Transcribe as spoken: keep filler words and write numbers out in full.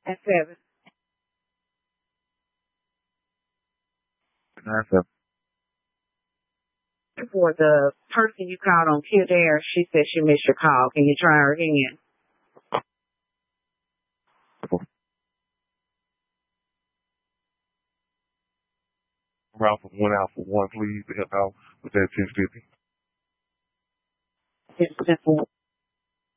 Nine seven. Nine seven. For the person you called on Kildare, she said she missed your call. Can you try her again? Route from one out for one, please, to help out with that ten fifty. It's just